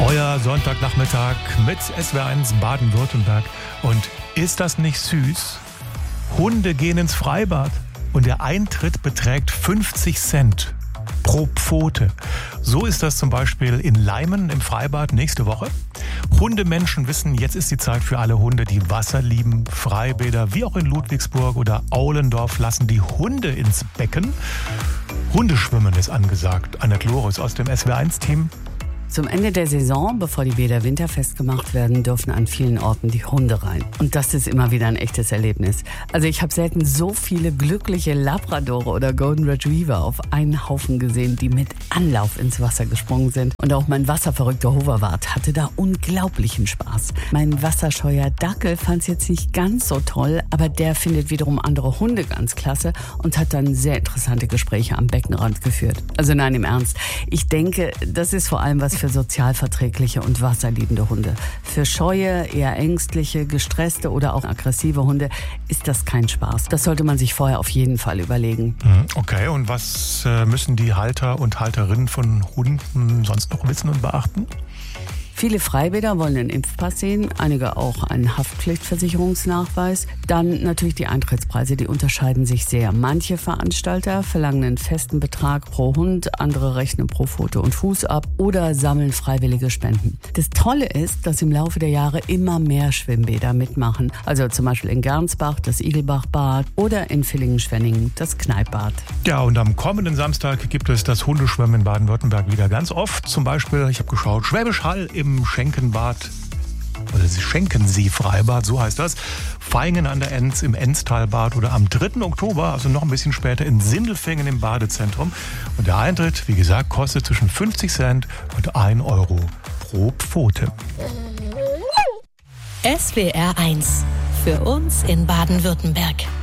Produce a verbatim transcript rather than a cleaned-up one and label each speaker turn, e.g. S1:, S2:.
S1: Euer Sonntagnachmittag mit S W R eins Baden-Württemberg. Und ist das nicht süß? Hunde gehen ins Freibad und der Eintritt beträgt fünfzig Cent pro Pfote. So ist das zum Beispiel in Leimen im Freibad nächste Woche. Hundemenschen wissen, jetzt ist die Zeit für alle Hunde, die Wasser lieben. Freibäder wie auch in Ludwigsburg oder Aulendorf lassen die Hunde ins Becken. Hundeschwimmen ist angesagt. Annette Loris aus dem S W R eins Team.
S2: Zum Ende der Saison, bevor die Bäder winterfest gemacht werden, dürfen an vielen Orten die Hunde rein. Und das ist immer wieder ein echtes Erlebnis. Also ich habe selten so viele glückliche Labradore oder Golden Retriever auf einen Haufen gesehen, die mit Anlauf ins Wasser gesprungen sind. Und auch mein wasserverrückter Hoverwart hatte da unglaublichen Spaß. Mein wasserscheuer Dackel fand es jetzt nicht ganz so toll, aber der findet wiederum andere Hunde ganz klasse und hat dann sehr interessante Gespräche am Beckenrand geführt. Also nein, im Ernst. Ich denke, das ist vor allem was für sozialverträgliche und wasserliebende Hunde. Für scheue, eher ängstliche, gestresste oder auch aggressive Hunde ist das kein Spaß. Das sollte man sich vorher auf jeden Fall überlegen.
S1: Okay, und was müssen die Halter und Halterinnen von Hunden sonst noch wissen und beachten?
S2: Viele Freibäder wollen einen Impfpass sehen, einige auch einen Haftpflichtversicherungsnachweis. Dann natürlich die Eintrittspreise, die unterscheiden sich sehr. Manche Veranstalter verlangen einen festen Betrag pro Hund, andere rechnen pro Foto und Fuß ab oder sammeln freiwillige Spenden. Das Tolle ist, dass im Laufe der Jahre immer mehr Schwimmbäder mitmachen. Also zum Beispiel in Gernsbach das Igelbachbad oder in Villingen-Schwenningen das Kneippbad.
S1: Ja, und am kommenden Samstag gibt es das Hundeschwimmen in Baden-Württemberg wieder ganz oft. Zum Beispiel, ich habe geschaut, Schwäbisch Hall im im Schenkenbad, oder Schenkensee-Freibad, so heißt das, Vaihingen an der Enz im Enztalbad oder am dritten Oktober, also noch ein bisschen später, in Sindelfingen im Badezentrum. Und der Eintritt, wie gesagt, kostet zwischen fünfzig Cent und ein Euro pro Pfote.
S3: S W R eins. Für uns in Baden-Württemberg.